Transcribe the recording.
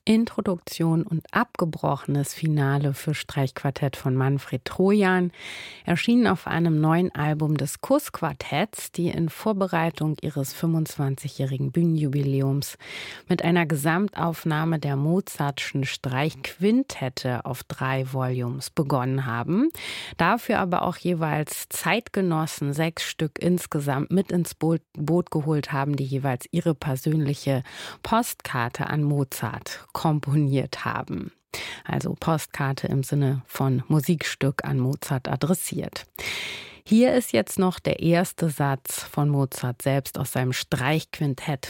Introduktion und abgebrochenes Finale für Streichquartett von Manfred Trojan, erschienen auf einem neuen Album des Kuss-Quartetts, die in Vorbereitung ihres 25-jährigen Bühnenjubiläums mit einer Gesamtaufnahme der Mozartschen Streichquintette auf 3 Volumes begonnen haben, dafür aber auch jeweils Zeitgenossen 6 Stück insgesamt mit ins Boot geholt haben, die jeweils ihre persönliche Postkarte an Mozart komponiert haben. Also Postkarte im Sinne von Musikstück an Mozart adressiert. Hier ist jetzt noch der erste Satz von Mozart selbst aus seinem Streichquintett